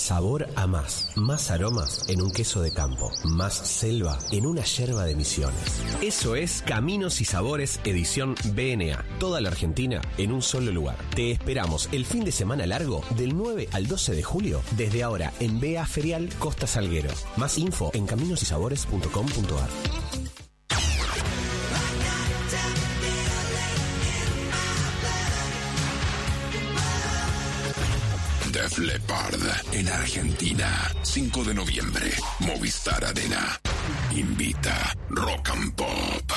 Sabor a más. Más aromas en un queso de campo. Más selva en una yerba de Misiones. Eso es Caminos y Sabores edición BNA. Toda la Argentina en un solo lugar. Te esperamos el fin de semana largo del 9 al 12 de julio desde ahora en BA Ferial Costa Salguero. Más info en caminosysabores.com.ar. Def Leppard en Argentina, 5 de noviembre, Movistar Arena. Invita Rock and Pop.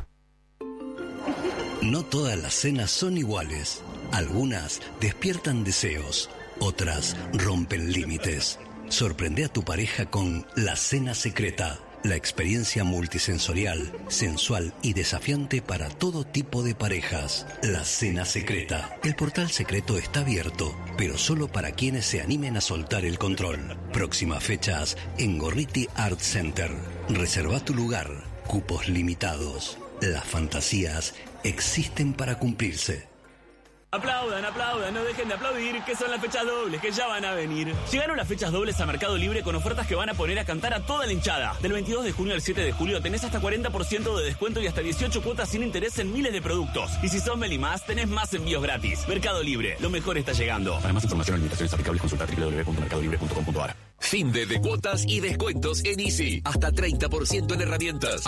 No todas las cenas son iguales. Algunas despiertan deseos, otras rompen límites. Sorprende a tu pareja con La Cena Secreta. La experiencia multisensorial, sensual y desafiante para todo tipo de parejas. La Cena Secreta. El portal secreto está abierto, pero solo para quienes se animen a soltar el control. Próximas fechas en Gorriti Art Center. Reserva tu lugar. Cupos limitados. Las fantasías existen para cumplirse. Aplaudan, no dejen de aplaudir, que son las fechas dobles, que ya van a venir. Llegaron las fechas dobles a Mercado Libre con ofertas que van a poner a cantar a toda la hinchada. Del 22 de junio al 7 de julio tenés hasta 40% de descuento y hasta 18 cuotas sin interés en miles de productos. Y si sos Melimás, tenés más envíos gratis. Mercado Libre, lo mejor está llegando. Para más información o limitaciones aplicables, consulta www.mercadolibre.com.ar. Fin de cuotas y descuentos en Easy. Hasta 30% en herramientas.